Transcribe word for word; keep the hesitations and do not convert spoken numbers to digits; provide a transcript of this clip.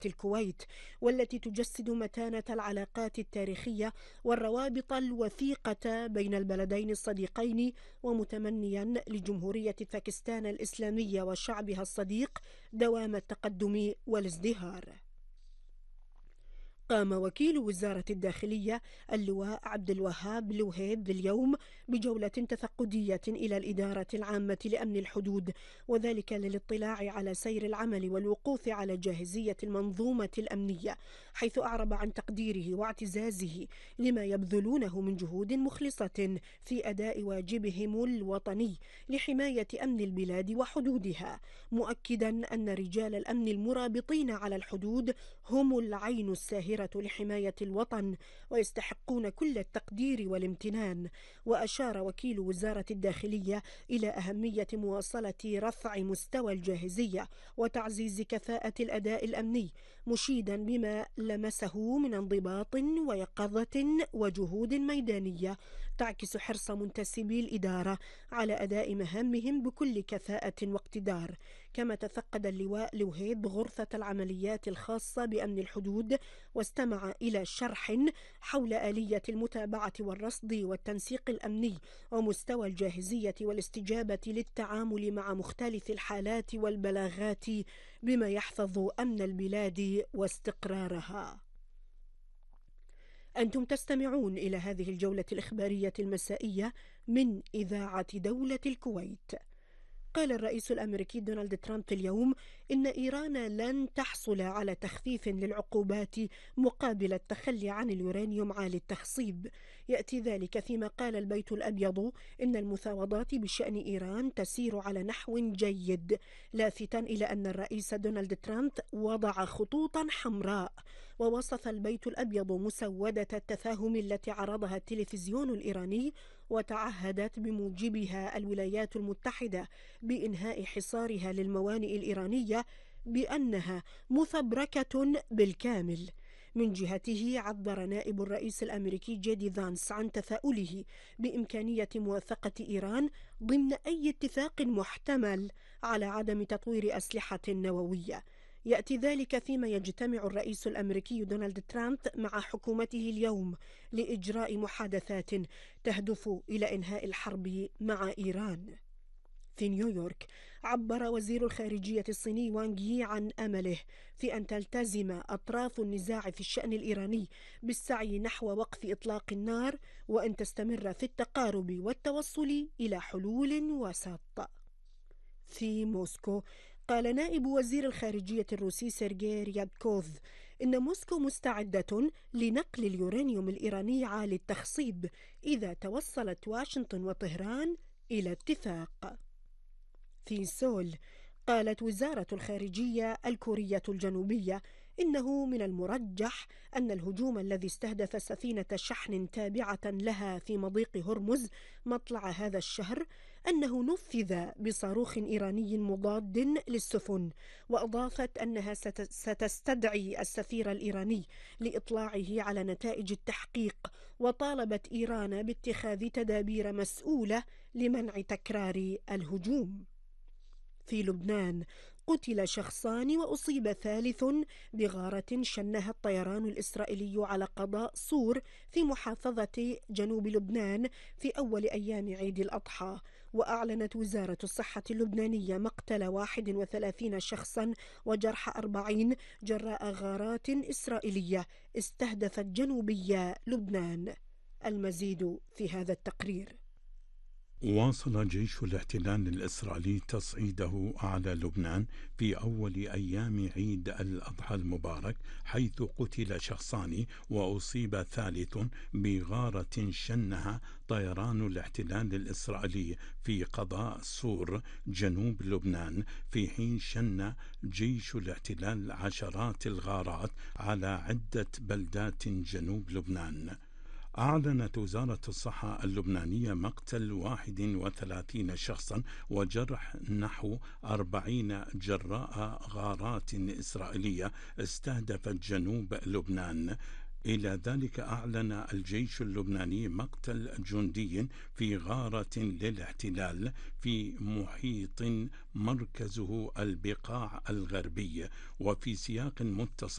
الكويت، والتي تجسد متانة العلاقات التاريخية والروابط الوثيقة بين البلدين الصديقين، ومتمنيا لجمهورية باكستان الإسلامية وشعبها الصديق دوام التقدم والازدهار. قام وكيل وزارة الداخلية اللواء عبد الوهاب لوهيب اليوم بجولة تفقدية إلى الإدارة العامة لأمن الحدود، وذلك للاطلاع على سير العمل والوقوف على جاهزية المنظومة الأمنية، حيث أعرب عن تقديره واعتزازه لما يبذلونه من جهود مخلصة في أداء واجبهم الوطني لحماية أمن البلاد وحدودها، مؤكدا أن رجال الأمن المرابطين على الحدود هم العين الساهرة لحماية الوطن ويستحقون كل التقدير والامتنان. وأشار وكيل وزارة الداخلية إلى أهمية مواصلة رفع مستوى الجاهزية وتعزيز كفاءة الأداء الأمني، مشيدا بما لمسه من انضباط ويقظة وجهود ميدانية تعكس حرص منتسبي الإدارة على أداء مهامهم بكل كفاءة واقتدار. كما تفقد اللواء لوهيب غرفة العمليات الخاصة بأمن الحدود واستمع إلى شرح حول آلية المتابعة والرصد والتنسيق الأمني ومستوى الجاهزية والاستجابة للتعامل مع مختلف الحالات والبلاغات بما يحفظ أمن البلاد واستقرارها. أنتم تستمعون إلى هذه الجولة الإخبارية المسائية من إذاعة دولة الكويت. قال الرئيس الأمريكي دونالد ترامب اليوم إن إيران لن تحصل على تخفيف للعقوبات مقابل التخلي عن اليورانيوم عالي التخصيب. يأتي ذلك فيما قال البيت الأبيض إن المفاوضات بشأن إيران تسير على نحو جيد، لافتا إلى أن الرئيس دونالد ترامب وضع خطوطا حمراء. ووصف البيت الأبيض مسودة التفاهم التي عرضها التلفزيون الإيراني وتعهدت بموجبها الولايات المتحدة بإنهاء حصارها للموانئ الإيرانية بأنها مفبركة بالكامل. من جهته عبر نائب الرئيس الأمريكي جيدي فانس عن تفاؤله بإمكانية موافقة إيران ضمن أي اتفاق محتمل على عدم تطوير أسلحة نووية. يأتي ذلك فيما يجتمع الرئيس الأمريكي دونالد ترامب مع حكومته اليوم لإجراء محادثات تهدف إلى إنهاء الحرب مع إيران. في نيويورك عبر وزير الخارجية الصيني وانغ يي عن أمله في أن تلتزم أطراف النزاع في الشأن الإيراني بالسعي نحو وقف إطلاق النار وأن تستمر في التقارب والتوصل إلى حلول وسط. في موسكو قال نائب وزير الخارجية الروسي سيرجي ريابكوف إن موسكو مستعدة لنقل اليورانيوم الإيراني عالي التخصيب إذا توصلت واشنطن وطهران إلى اتفاق. في سول قالت وزارة الخارجية الكورية الجنوبية إنه من المرجح أن الهجوم الذي استهدف سفينة شحن تابعة لها في مضيق هرمز مطلع هذا الشهر أنه نفذ بصاروخ إيراني مضاد للسفن، وأضافت أنها ستستدعي السفير الإيراني لإطلاعه على نتائج التحقيق، وطالبت إيران باتخاذ تدابير مسؤولة لمنع تكرار الهجوم. في لبنان قتل شخصان وأصيب ثالث بغارة شنها الطيران الإسرائيلي على قضاء صور في محافظة جنوب لبنان في أول أيام عيد الأضحى. وأعلنت وزارة الصحة اللبنانية مقتل واحد وثلاثين شخصا وجرح أربعين جراء غارات إسرائيلية استهدفت جنوبي لبنان. المزيد في هذا التقرير. واصل جيش الاحتلال الإسرائيلي تصعيده على لبنان في أول أيام عيد الأضحى المبارك، حيث قتل شخصان وأصيب ثالث بغارة شنها طيران الاحتلال الإسرائيلي في قضاء صور جنوب لبنان، في حين شن جيش الاحتلال عشرات الغارات على عدة بلدات جنوب لبنان. أعلنت وزارة الصحة اللبنانية مقتل واحد وثلاثين شخصا وجرح نحو أربعين جراء غارات إسرائيلية استهدفت جنوب لبنان. إلى ذلك أعلن الجيش اللبناني مقتل جندي في غارة للاحتلال في محيط مركزه البقاع الغربي. وفي سياق متصل